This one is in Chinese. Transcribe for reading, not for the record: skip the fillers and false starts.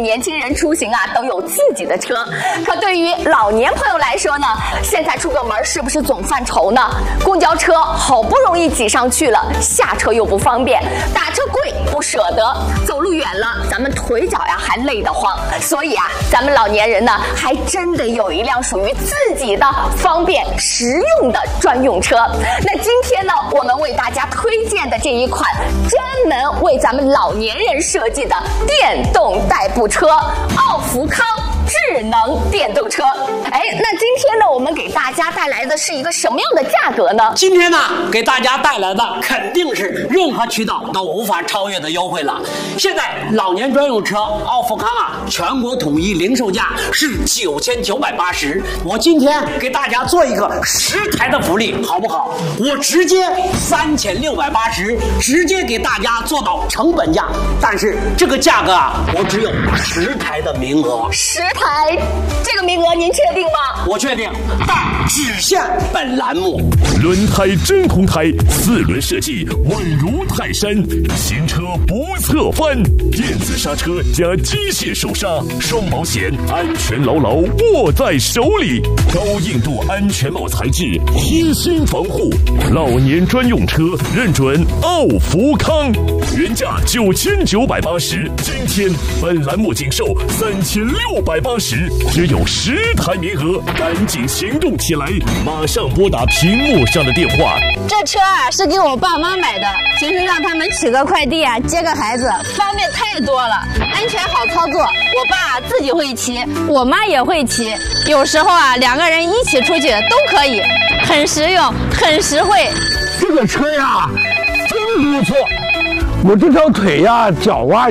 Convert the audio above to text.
年轻人出行啊都有自己的车，可对于老年朋友来说呢，现在出个门是不是总犯愁呢？公交车好不容易挤上去了，下车又不方便，打车贵不舍得，走路远了咱们腿脚呀还累得慌。所以啊，咱们老年人呢还真得有一辆属于自己的方便实用的专用车。那今天呢，我们为大家推荐的这一款专门为咱们老年人设计的电动代步车——奥福康智能电动车。哎，那今天呢，我们给大家带来的是一个什么样的价格呢？ 今天呢，给大家带来的肯定是任何渠道都无法超越的优惠了。现在老年专用车奥福康啊，全国统一零售价是9980。我今天给大家做一个10台的福利，好不好？我直接3680，直接给大家做到成本价。但是这个价格啊，我只有10台的名额。 10台，这个名额您确定吗？ 我确定，但只限本栏目。 轮胎真空胎，4轮设计稳如泰山，新车不侧翻，电子刹车加机械手刹，双保险，安全牢牢握在手里。高硬度安全帽材质，贴心防护，老年专用车认准奥福康，原价9980，今天本栏目仅售3680，只有10台名额，赶紧行动起来，马上拨打屏幕上的电话。 这车啊是给我爸妈买的，平时让他们取个快递啊，接个孩子，方便太多了，安全好操作。我爸自己会骑，我妈也会骑，有时候啊2个人一起出去都可以，很实用，很实惠。 这个车呀，真不错，我这条腿呀、脚啊。